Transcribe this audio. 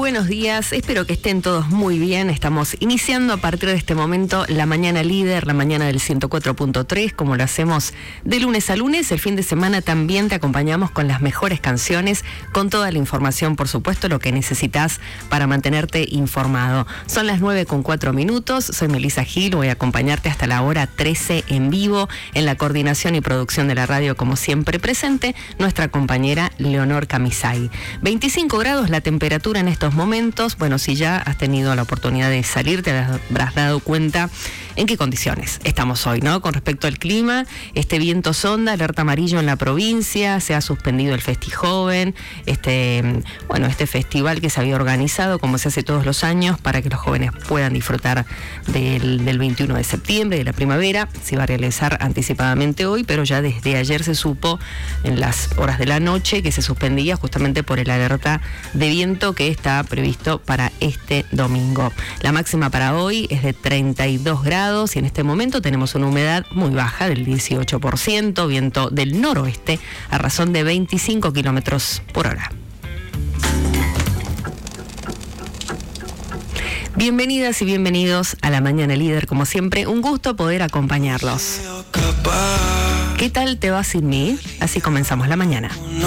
buenos días, espero que estén todos muy bien. Estamos iniciando a partir de este momento la mañana líder, la mañana del 104.3, como lo hacemos de lunes a lunes. El fin de semana también te acompañamos con las mejores canciones, con toda la información, por supuesto, lo que necesitas para mantenerte informado. Son las 9:04. Soy Melissa Gil, voy a acompañarte hasta la hora 13 en vivo, en la coordinación y producción de la radio, como siempre presente, nuestra compañera Leonor Camisay. 25 grados la temperatura en estos momentos. Bueno, si ya has tenido la oportunidad de salir, te habrás dado cuenta en qué condiciones estamos hoy, ¿no? Con respecto al clima, este viento sonda, alerta amarillo en la provincia, se ha suspendido el FestiJoven, este festival que se había organizado, como se hace todos los años, para que los jóvenes puedan disfrutar del 21 de septiembre, de la primavera. Se iba a realizar anticipadamente hoy, pero ya desde ayer se supo, en las horas de la noche, que se suspendía justamente por el alerta de viento que está previsto para este domingo. La máxima para hoy es de 32 grados y en este momento tenemos una humedad muy baja del 18%, viento del noroeste a razón de 25 kilómetros por hora. Bienvenidas y bienvenidos a la Mañana Líder, como siempre, un gusto poder acompañarlos. ¿Qué tal te va sin mí? Así comenzamos la mañana.